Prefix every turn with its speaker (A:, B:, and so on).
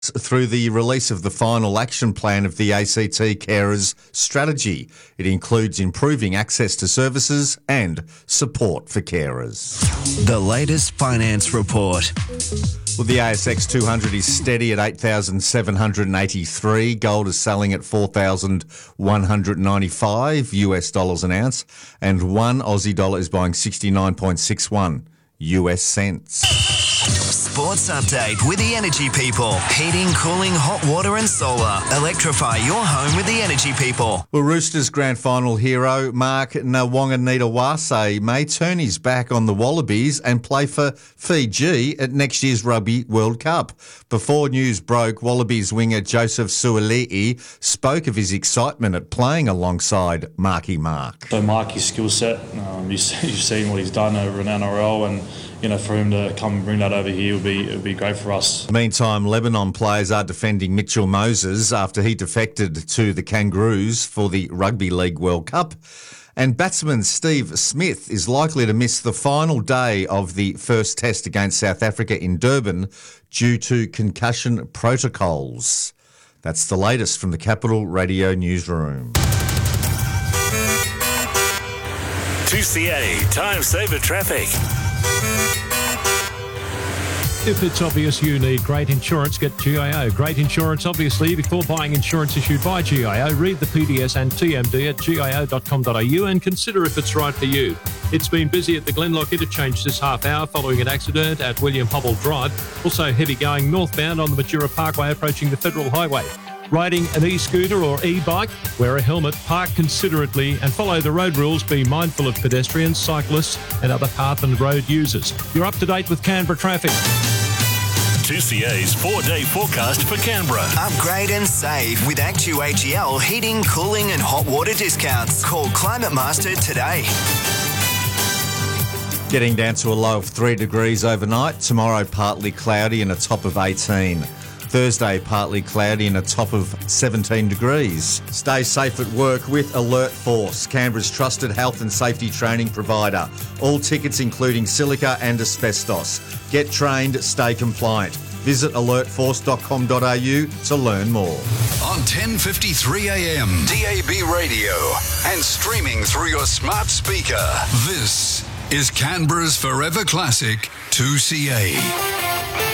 A: through the release of the final action plan of the ACT Carers strategy. It includes improving access to services and support for carers.
B: The latest finance report.
A: Well, the ASX 200 is steady at 8,783. Gold is selling at $4,195 US dollars an ounce, and one Aussie dollar is buying 69.61 US cents.
B: Sports update with the Energy People. Heating, cooling, hot water and solar. Electrify your home with the Energy People.
A: Well, Roosters grand final hero Mark Nawaqanitawase may turn his back on the Wallabies and play for Fiji at next year's Rugby World Cup. Before news broke, Wallabies winger Joseph Suali'i spoke of his excitement at playing alongside Marky Mark.
C: So Marky's skill set, you've seen what he's done over in NRL, and for him to come and bring that over here would be great for us.
A: Meantime, Lebanon players are defending Mitchell Moses after he defected to the Kangaroos for the Rugby League World Cup. And batsman Steve Smith is likely to miss the final day of the first test against South Africa in Durban due to concussion protocols. That's the latest from the Capital Radio Newsroom.
D: 2CA Time Saver Traffic.
E: If it's obvious you need great insurance, get GIO. Great insurance, obviously. Before buying insurance issued by GIO, read the PDS and TMD at gio.com.au and consider if it's right for you. It's been busy at the Glenlock interchange this half hour following an accident at William Hubble Drive. Also heavy going northbound on the Majura Parkway approaching the Federal Highway. Riding an e-scooter or e-bike, wear a helmet, park considerately and follow the road rules. Be mindful of pedestrians, cyclists and other path and road users. You're up to date with Canberra traffic.
D: 2CA's 4-day forecast for Canberra.
B: Upgrade and save with ActuAGL heating, cooling and hot water discounts. Call Climate Master today.
A: Getting down to a low of 3 degrees overnight. Tomorrow partly cloudy and a top of 18. Thursday, partly cloudy and a top of 17 degrees. Stay safe at work with Alert Force, Canberra's trusted health and safety training provider. All tickets including silica and asbestos. Get trained, stay compliant. Visit alertforce.com.au to learn more.
F: On 10:53 a.m, DAB radio and streaming through your smart speaker. This is Canberra's Forever Classic 2CA.